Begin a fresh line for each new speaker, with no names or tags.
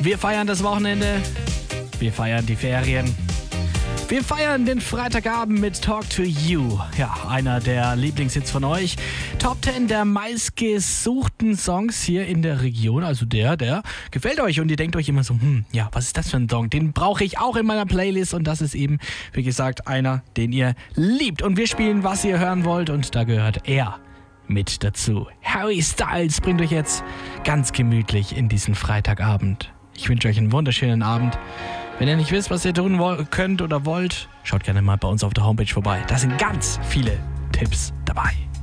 Wir feiern das Wochenende. Wir feiern die Ferien. Wir feiern den Freitagabend mit Talk to You. Ja, einer der Lieblingshits von euch. Top 10 der meistgesuchten Songs hier in der Region. Also der gefällt euch und ihr denkt euch immer so, ja, was ist das für ein Song? Den brauche ich auch in meiner Playlist und das ist eben, wie gesagt, einer, den ihr liebt. Und wir spielen, was ihr hören wollt und da gehört er mit dazu. Harry Styles bringt euch jetzt ganz gemütlich in diesen Freitagabend. Ich wünsche euch einen wunderschönen Abend. Wenn ihr nicht wisst, was ihr tun könnt oder wollt, schaut gerne mal bei uns auf der Homepage vorbei. Da sind ganz viele Tipps dabei.